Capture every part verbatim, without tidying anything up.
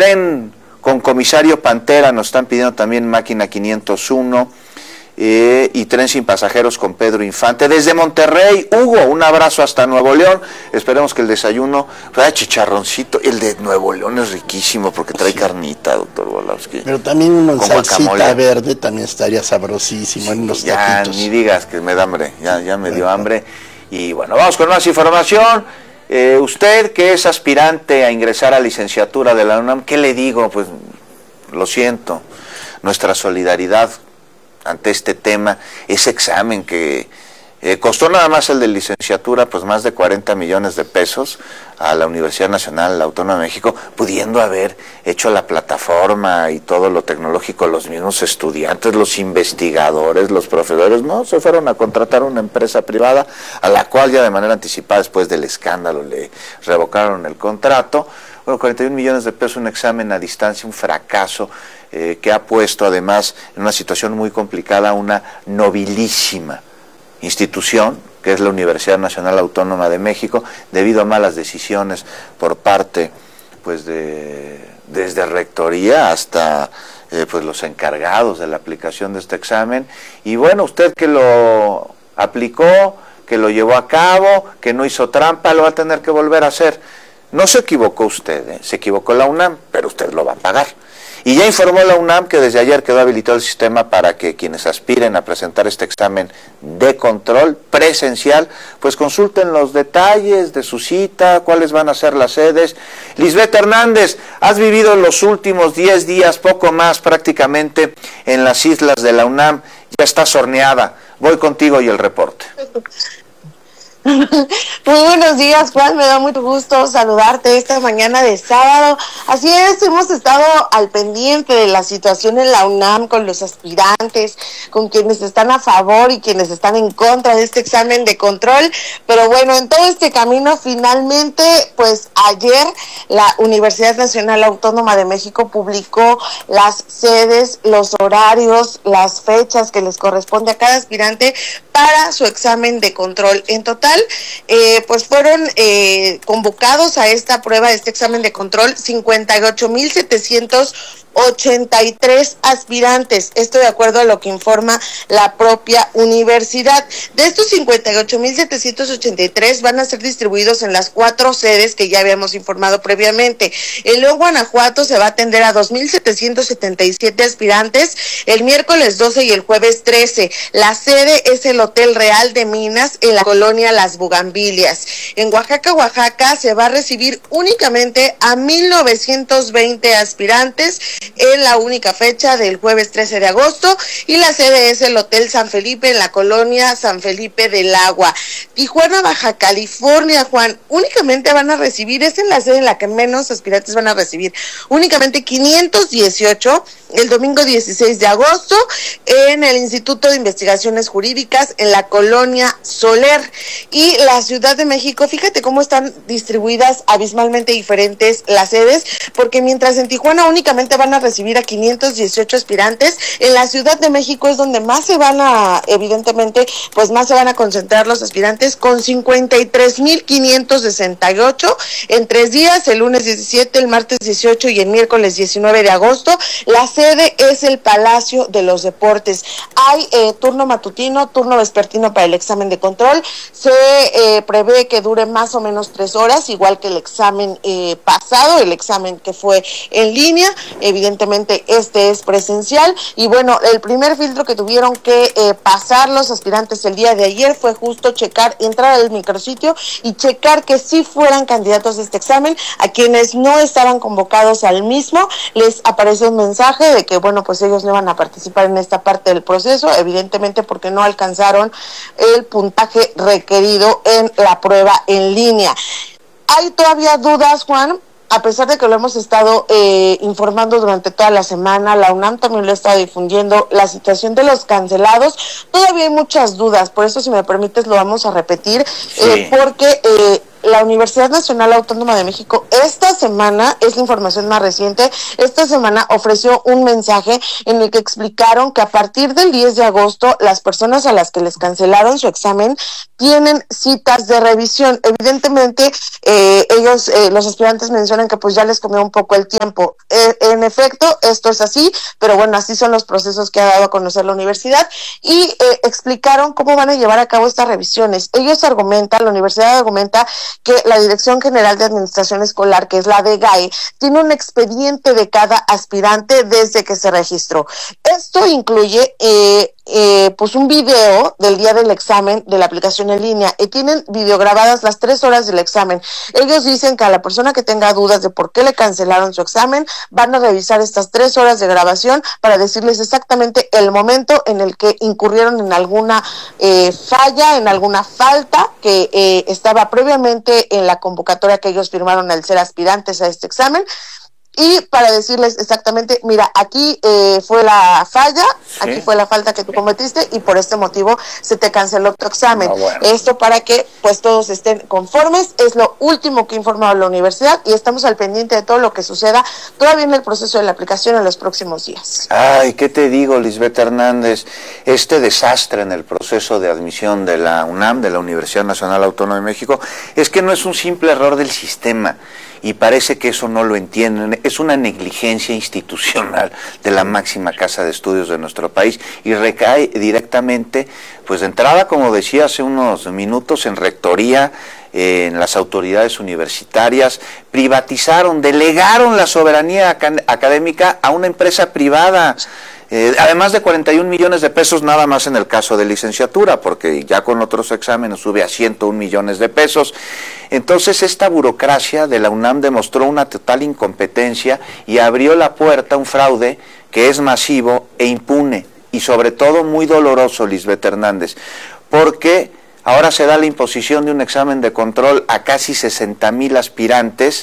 tren con comisario Pantera, nos están pidiendo también máquina quinientos uno, eh, y tren sin pasajeros con Pedro Infante. Desde Monterrey, Hugo, un abrazo hasta Nuevo León. Esperemos que el desayuno, pues, chicharroncito, el de Nuevo León es riquísimo porque trae sí. carnita, doctor Volowski. Pero también una salsita verde también estaría sabrosísimo sí, en los ya, taquitos. Ni digas que me da hambre, ya, ya me dio hambre. Y bueno, vamos con más información. Eh, usted que es aspirante a ingresar a licenciatura de la UNAM, ¿qué le digo? Pues lo siento, nuestra solidaridad ante este tema, ese examen que eh, costó nada más el de licenciatura, pues más de cuarenta millones de pesos a la Universidad Nacional Autónoma de México, pudiendo haber hecho la plataforma y todo lo tecnológico los mismos estudiantes, los investigadores, los profesores, no, se fueron a contratar una empresa privada a la cual ya de manera anticipada después del escándalo le revocaron el contrato. Bueno, cuarenta y un millones de pesos, un examen a distancia, un fracaso eh, que ha puesto además en una situación muy complicada una nobilísima institución, que es la Universidad Nacional Autónoma de México, debido a malas decisiones por parte, pues, de desde rectoría hasta eh, pues los encargados de la aplicación de este examen. Y bueno, usted que lo aplicó, que lo llevó a cabo, que no hizo trampa, lo va a tener que volver a hacer. No se equivocó usted, ¿eh? Se equivocó la UNAM, pero usted lo va a pagar. Y ya informó la UNAM que desde ayer quedó habilitado el sistema para que quienes aspiren a presentar este examen de control presencial, pues consulten los detalles de su cita, cuáles van a ser las sedes. Lisbeth Hernández, has vivido los últimos diez días, poco más prácticamente, en las islas de la UNAM, ya estás horneada. Voy contigo y el reporte. Muy buenos días, Juan, me da mucho gusto saludarte esta mañana de sábado. Así es, hemos estado al pendiente de la situación en la UNAM con los aspirantes, con quienes están a favor y quienes están en contra de este examen de control, pero bueno, en todo este camino finalmente, pues ayer la Universidad Nacional Autónoma de México publicó las sedes, los horarios, las fechas que les corresponde a cada aspirante para su examen de control. En total, eh, pues fueron eh, convocados a esta prueba, a este examen de control, cincuenta y ocho mil setecientos ochenta y tres aspirantes, esto de acuerdo a lo que informa la propia universidad. De estos cincuenta y ocho mil setecientos ochenta y tres van a ser distribuidos en las cuatro sedes que ya habíamos informado previamente. En León, Guanajuato, se va a atender a dos mil setecientos setenta y siete aspirantes el miércoles doce y el jueves trece. La sede es el Hotel Real de Minas en la colonia Las Bugambilias. En Oaxaca, Oaxaca, se va a recibir únicamente a mil novecientos veinte aspirantes en la única fecha del jueves trece de agosto, y la sede es el Hotel San Felipe en la colonia San Felipe del Agua. Tijuana, Baja California, Juan, únicamente van a recibir, es en la sede en la que menos aspirantes van a recibir, únicamente quinientos dieciocho el domingo dieciséis de agosto en el Instituto de Investigaciones Jurídicas en la colonia Soler. Y la Ciudad de México, fíjate cómo están distribuidas abismalmente diferentes las sedes, porque mientras en Tijuana únicamente van a recibir a quinientos dieciocho aspirantes, en la Ciudad de México es donde más se van a, evidentemente, pues más se van a concentrar los aspirantes, con cincuenta y tres mil quinientos sesenta y ocho en tres días, el lunes diecisiete, el martes dieciocho y el miércoles diecinueve de agosto. La sede es el Palacio de los Deportes. Hay eh, turno matutino, turno vespertino para el examen de control. Se eh, prevé que dure más o menos tres horas, igual que el examen eh, pasado, el examen que fue en línea. Evidentemente este es presencial, y bueno, el primer filtro que tuvieron que eh, pasar los aspirantes el día de ayer fue justo checar, entrar al micrositio y checar que sí fueran candidatos a este examen. A quienes no estaban convocados al mismo, les apareció un mensaje de que, bueno, pues ellos no iban a participar en esta parte del proceso, evidentemente porque no alcanzaron el puntaje requerido en la prueba en línea. Hay todavía dudas, Juan, a pesar de que lo hemos estado eh, informando durante toda la semana, la UNAM también lo ha estado difundiendo, la situación de los cancelados, todavía hay muchas dudas, por eso, si me permites, lo vamos a repetir, sí. eh, porque eh, la Universidad Nacional Autónoma de México esta semana, es la información más reciente, esta semana ofreció un mensaje en el que explicaron que a partir del diez de agosto las personas a las que les cancelaron su examen tienen citas de revisión. Evidentemente eh, ellos, eh, los aspirantes mencionan que pues ya les comió un poco el tiempo. Eh, en efecto, esto es así, pero bueno, así son los procesos que ha dado a conocer la universidad y eh, explicaron cómo van a llevar a cabo estas revisiones. Ellos argumentan, la universidad argumenta que la Dirección General de Administración Escolar, que es la D G A E, tiene un expediente de cada aspirante desde que se registró. Esto incluye eh, eh, pues un video del día del examen de la aplicación en línea y tienen videograbadas las tres horas del examen. Ellos dicen que a la persona que tenga dudas de por qué le cancelaron su examen, van a revisar estas tres horas de grabación para decirles exactamente el momento en el que incurrieron en alguna eh, falla, en alguna falta que eh, estaba previamente en la convocatoria que ellos firmaron al ser aspirantes a este examen. Y para decirles exactamente, mira, aquí eh, fue la falla, sí. aquí fue la falta que tú cometiste y por este motivo se te canceló tu examen. No, bueno. Esto para que pues todos estén conformes, es lo último que ha informado la universidad y estamos al pendiente de todo lo que suceda todavía en el proceso de la aplicación en los próximos días. Ay, ¿qué te digo, Lisbeth Hernández? Este desastre en el proceso de admisión de la UNAM, de la Universidad Nacional Autónoma de México, es que no es un simple error del sistema. Y parece que eso no lo entienden, es una negligencia institucional de la máxima casa de estudios de nuestro país y recae directamente, pues de entrada, como decía hace unos minutos, en rectoría, eh, en las autoridades universitarias, privatizaron, delegaron la soberanía acad- académica a una empresa privada. Eh, además de cuarenta y un millones de pesos nada más en el caso de licenciatura, porque ya con otros exámenes sube a ciento un millones de pesos. Entonces esta burocracia de la UNAM demostró una total incompetencia y abrió la puerta a un fraude que es masivo e impune y sobre todo muy doloroso, Lisbeth Hernández, porque ahora se da la imposición de un examen de control a casi sesenta mil aspirantes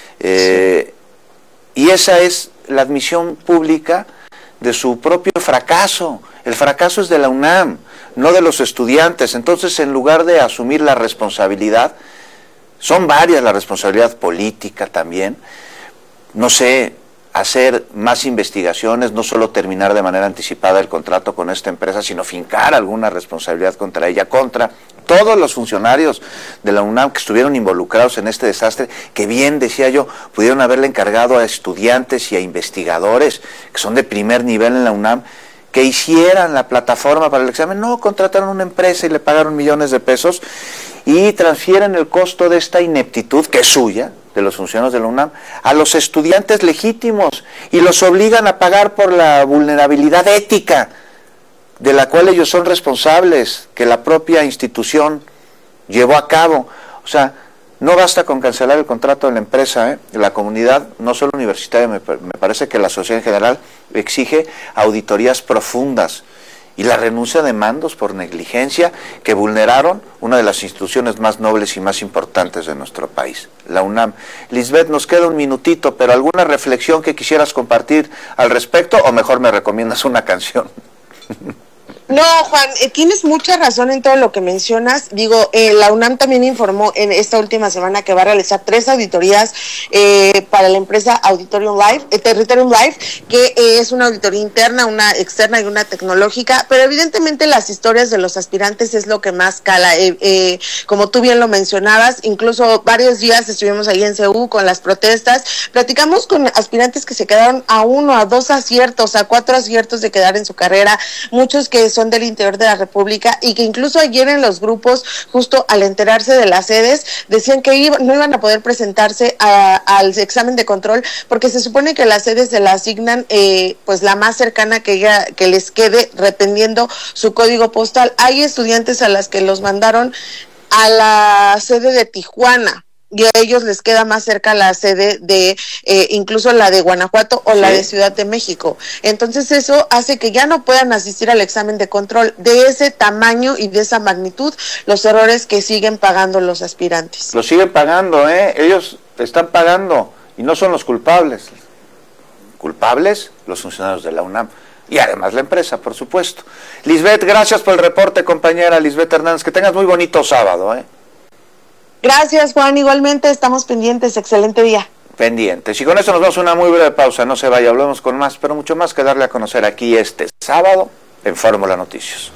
eh, sí. y esa es la admisión pública de su propio fracaso. El fracaso es de la UNAM, no de los estudiantes. Entonces, en lugar de asumir la responsabilidad, son varias la responsabilidad política también, no sé, hacer más investigaciones, no solo terminar de manera anticipada el contrato con esta empresa, sino fincar alguna responsabilidad contra ella, contra todos los funcionarios de la UNAM que estuvieron involucrados en este desastre, que bien, decía yo, pudieron haberle encargado a estudiantes y a investigadores que son de primer nivel en la UNAM, que hicieran la plataforma para el examen. No, contrataron una empresa y le pagaron millones de pesos y transfieren el costo de esta ineptitud, que es suya, de los funcionarios de la UNAM, a los estudiantes legítimos y los obligan a pagar por la vulnerabilidad ética de la cual ellos son responsables, que la propia institución llevó a cabo. O sea, no basta con cancelar el contrato de la empresa, ¿eh? La comunidad, no solo universitaria, me, me parece que la sociedad en general exige auditorías profundas y la renuncia de mandos por negligencia que vulneraron una de las instituciones más nobles y más importantes de nuestro país, la UNAM. Lisbeth, nos queda un minutito, pero ¿alguna reflexión que quisieras compartir al respecto o mejor me recomiendas una canción? No, Juan, eh, tienes mucha razón en todo lo que mencionas. Digo, eh, la UNAM también informó en esta última semana que va a realizar tres auditorías eh, para la empresa Auditorium Live, eh, Territorium Live, que eh, es una auditoría interna, una externa y una tecnológica, pero evidentemente las historias de los aspirantes es lo que más cala. Eh, eh, como tú bien lo mencionabas, incluso varios días estuvimos ahí en C U con las protestas, platicamos con aspirantes que se quedaron a uno, a dos aciertos, a cuatro aciertos de quedar en su carrera, muchos que son del interior de la República y que incluso ayer en los grupos, justo al enterarse de las sedes, decían que iba, no iban a poder presentarse a, al examen de control porque se supone que las sedes se la asignan eh, pues la más cercana que, ella, que les quede dependiendo su código postal. Hay estudiantes a las que los mandaron a la sede de Tijuana y a ellos les queda más cerca la sede de, eh, incluso la de Guanajuato o sí. la de Ciudad de México. Entonces eso hace que ya no puedan asistir al examen de control de ese tamaño y de esa magnitud, los errores que siguen pagando los aspirantes. Lo siguen pagando, ¿eh? Ellos están pagando y no son los culpables. Culpables, los funcionarios de la UNAM. Y además la empresa, por supuesto. Lisbeth, gracias por el reporte, compañera Lisbeth Hernández. Que tengas muy bonito sábado, ¿eh? Gracias, Juan, igualmente estamos pendientes, excelente día. Pendientes. Y con eso nos vamos a una muy breve pausa, no se vaya, hablemos con más, pero mucho más que darle a conocer aquí este sábado en Fórmula Noticias.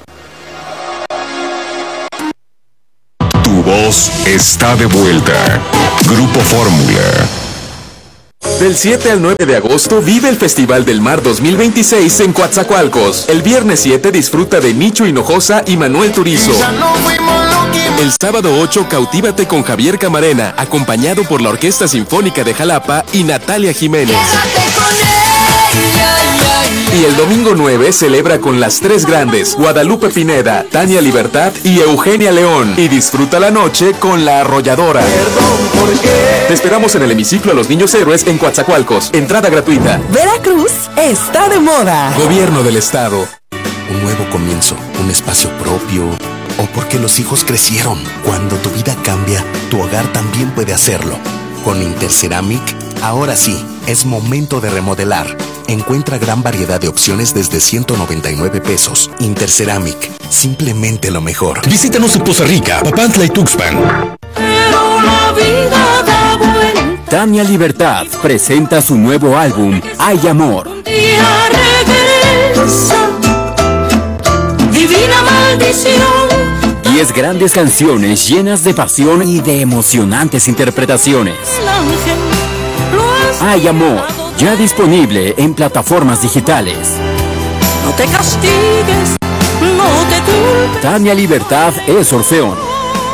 Tu voz está de vuelta. Grupo Fórmula. Del siete al nueve de agosto vive el Festival del Mar dos mil veintiséis en Coatzacoalcos. El viernes siete disfruta de Micho Hinojosa y Manuel Turizo. El sábado ocho cautívate con Javier Camarena, acompañado por la Orquesta Sinfónica de Jalapa y Natalia Jiménez. Y el domingo nueve celebra con las tres grandes, Guadalupe Pineda, Tania Libertad y Eugenia León. Y disfruta la noche con La Arrolladora. Te esperamos en el hemiciclo a los Niños Héroes en Coatzacoalcos. Entrada gratuita. Veracruz está de moda. Gobierno del Estado. Un nuevo comienzo, un espacio propio, o porque los hijos crecieron. Cuando tu vida cambia, tu hogar también puede hacerlo. Con Interceramic, ahora sí, es momento de remodelar. Encuentra gran variedad de opciones desde ciento noventa y nueve pesos. Interceramic, simplemente lo mejor. Visítanos en Poza Rica, Papantla y Tuxpan. Tania Libertad presenta su nuevo álbum, Hay Amor. Divina maldición. Diez grandes canciones llenas de pasión y de emocionantes interpretaciones. Hay Amor, ya disponible en plataformas digitales. No te castigues, no te culpes. Tania Libertad es Orfeón.